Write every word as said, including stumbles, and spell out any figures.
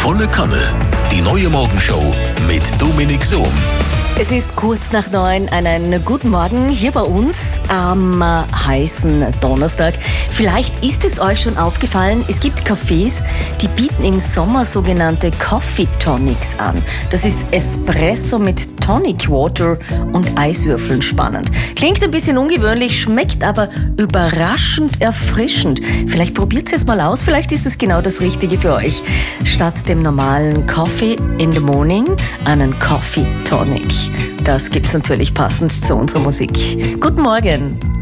Volle Kanne. Die neue Morgenshow mit Dominik Sohm. Es ist kurz nach neun. Einen guten Morgen hier bei uns am äh, heißen Donnerstag. Vielleicht ist es euch schon aufgefallen, es gibt Cafés, die bieten im Sommer sogenannte Coffee Tonics an. Das ist Espresso mit Tonic Water und Eiswürfeln, spannend. Klingt ein bisschen ungewöhnlich, schmeckt aber überraschend erfrischend. Vielleicht probiert es mal aus, vielleicht ist es genau das Richtige für euch. Statt dem normalen Coffee in the Morning einen Coffee Tonic. Das gibt's natürlich passend zu unserer Musik. Guten Morgen!